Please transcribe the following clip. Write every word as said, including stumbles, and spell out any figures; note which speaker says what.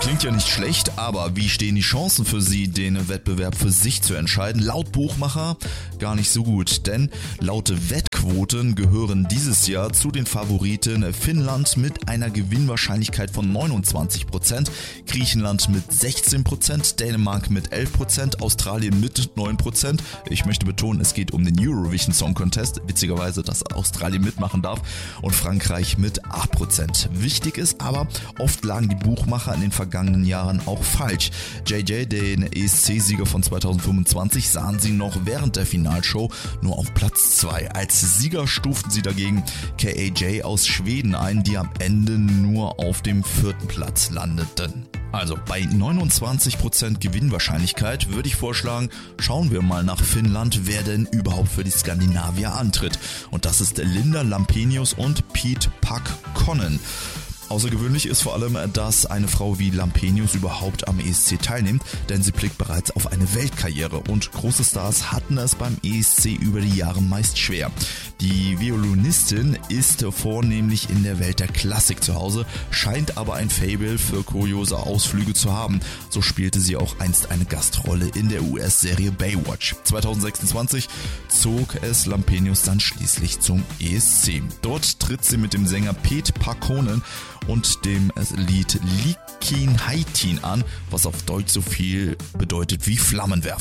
Speaker 1: Klingt ja nicht schlecht, aber wie stehen die Chancen für sie, den Wettbewerb für sich zu entscheiden? Laut Buchmacher gar nicht so gut, denn laut Wettquoten gehören dieses Jahr zu den Favoriten Finnland mit einer Gewinnwahrscheinlichkeit von neunundzwanzig Prozent, Griechenland mit sechzehn Prozent, Dänemark mit elf Prozent, Australien mit neun Prozent. Ich möchte betonen, es geht um den Eurovision Song Contest, witzigerweise, dass Australien mitmachen darf, und Frankreich mit acht Prozent. Wichtig ist aber, oft lagen die Buchmacher in den vergangenen Jahren auch falsch. J J, den E S C-Sieger von zweitausendfünfundzwanzig, sahen sie noch während der Finalshow nur auf Platz zwei. Als Sieger stuften sie dagegen K A J aus Schweden ein, die am Ende nur auf dem vierten Platz landeten. Also bei neunundzwanzig Prozent Gewinnwahrscheinlichkeit würde ich vorschlagen, schauen wir mal nach Finnland, wer denn überhaupt für die Skandinavier antritt. Und das ist Linda Lampenius und Pete Pakkonen. Außergewöhnlich ist vor allem, dass eine Frau wie Lampenius überhaupt am E S C teilnimmt, denn sie blickt bereits auf eine Weltkarriere und große Stars hatten es beim E S C über die Jahre meist schwer. Die Violinistin ist vornehmlich in der Welt der Klassik zu Hause, scheint aber ein Faible für kuriose Ausflüge zu haben. So spielte sie auch einst eine Gastrolle in der U S-Serie Baywatch. zweitausendsechsundzwanzig zog es Lampenius dann schließlich zum E S C. Dort tritt sie mit dem Sänger Pete Pakkonen und dem Lied Liikin Haitin an, was auf Deutsch so viel bedeutet wie Flammenwerfer.